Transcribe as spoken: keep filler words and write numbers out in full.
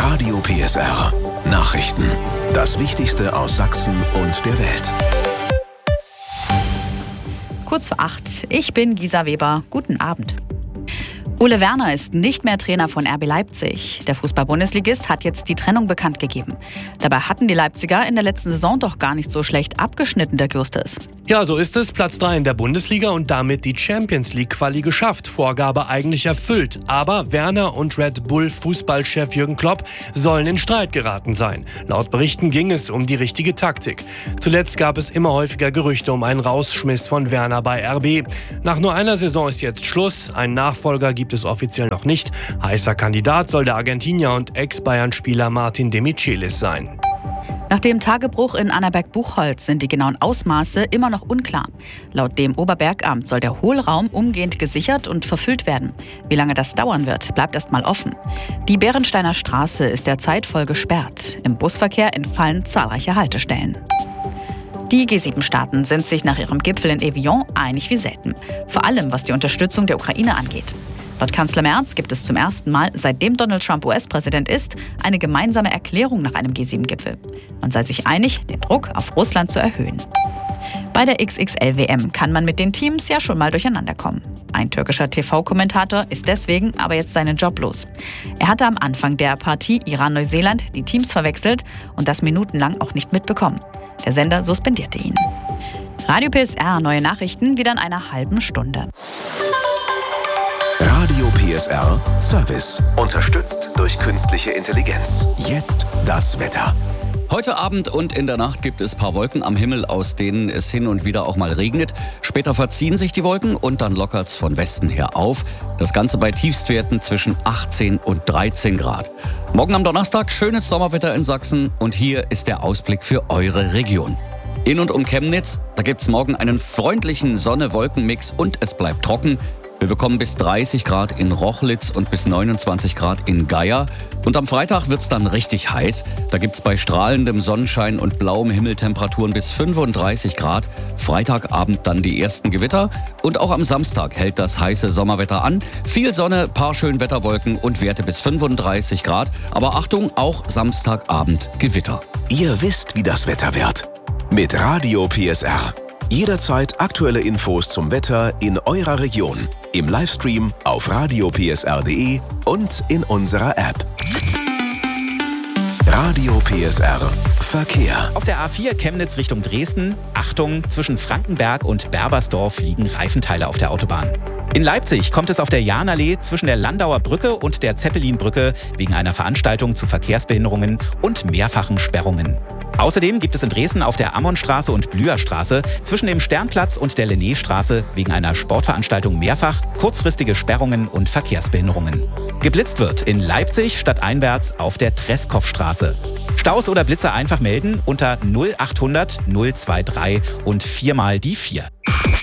Radio P S R. Nachrichten. Das Wichtigste aus Sachsen und der Welt. Kurz vor acht. Ich bin Gisa Weber. Guten Abend. Ole Werner ist nicht mehr Trainer von R B Leipzig. Der Fußball-Bundesligist hat jetzt die Trennung bekannt gegeben. Dabei hatten die Leipziger in der letzten Saison doch gar nicht so schlecht abgeschnitten, der Gürstes. Ja, so ist es. Platz drei in der Bundesliga und damit die Champions League-Quali geschafft. Vorgabe eigentlich erfüllt. Aber Werner und Red Bull-Fußballchef Jürgen Klopp sollen in Streit geraten sein. Laut Berichten ging es um die richtige Taktik. Zuletzt gab es immer häufiger Gerüchte um einen Rausschmiss von Werner bei R B. Nach nur einer Saison ist jetzt Schluss. Ein Nachfolger gibt es offiziell noch nicht. Heißer Kandidat soll der Argentinier und Ex-Bayern-Spieler Martin de Michelis sein. Nach dem Tagebruch in Annaberg-Buchholz sind die genauen Ausmaße immer noch unklar. Laut dem Oberbergamt soll der Hohlraum umgehend gesichert und verfüllt werden. Wie lange das dauern wird, bleibt erst mal offen. Die Bärensteiner Straße ist derzeit voll gesperrt. Im Busverkehr entfallen zahlreiche Haltestellen. Die G sieben Staaten sind sich nach ihrem Gipfel in Evian einig wie selten. Vor allem, was die Unterstützung der Ukraine angeht. Laut Kanzler Merz gibt es zum ersten Mal, seitdem Donald Trump U S-Präsident ist, eine gemeinsame Erklärung nach einem G sieben Gipfel. Man sei sich einig, den Druck auf Russland zu erhöhen. Bei der X X L W M kann man mit den Teams ja schon mal durcheinander kommen. Ein türkischer T V-Kommentator ist deswegen aber jetzt seinen Job los. Er hatte am Anfang der Partie Iran-Neuseeland die Teams verwechselt und das minutenlang auch nicht mitbekommen. Der Sender suspendierte ihn. Radio P S R, neue Nachrichten wieder in einer halben Stunde. Radio P S R Service. Unterstützt durch künstliche Intelligenz. Jetzt das Wetter. Heute Abend und in der Nacht gibt es ein paar Wolken am Himmel, aus denen es hin und wieder auch mal regnet. Später verziehen sich die Wolken und dann lockert's von Westen her auf. Das Ganze bei Tiefstwerten zwischen achtzehn und dreizehn Grad. Morgen am Donnerstag schönes Sommerwetter in Sachsen und hier ist der Ausblick für eure Region. In und um Chemnitz, da gibt's morgen einen freundlichen Sonne-Wolken-Mix und es bleibt trocken. Wir bekommen bis dreißig Grad in Rochlitz und bis neunundzwanzig Grad in Geier. Und am Freitag wird's dann richtig heiß. Da gibt's bei strahlendem Sonnenschein und blauem Himmel Temperaturen bis fünfunddreißig Grad. Freitagabend dann die ersten Gewitter. Und auch am Samstag hält das heiße Sommerwetter an. Viel Sonne, paar Schönwetterwolken und Werte bis fünfunddreißig Grad. Aber Achtung, auch Samstagabend Gewitter. Ihr wisst, wie das Wetter wird. Mit Radio P S R. Jederzeit aktuelle Infos zum Wetter in eurer Region. Im Livestream auf radio p s r punkt d e und in unserer App. Radio P S R Verkehr. Auf der A vier Chemnitz Richtung Dresden. Achtung, zwischen Frankenberg und Berbersdorf liegen Reifenteile auf der Autobahn. In Leipzig kommt es auf der Jahnallee zwischen der Landauer Brücke und der Zeppelinbrücke wegen einer Veranstaltung zu Verkehrsbehinderungen und mehrfachen Sperrungen. Außerdem gibt es in Dresden auf der Ammonstraße und Blüherstraße zwischen dem Sternplatz und der Lennéstraße wegen einer Sportveranstaltung mehrfach kurzfristige Sperrungen und Verkehrsbehinderungen. Geblitzt wird in Leipzig stadteinwärts auf der Treskowstraße. Staus oder Blitzer einfach melden unter null achthundert null drei drei und viermal die vier.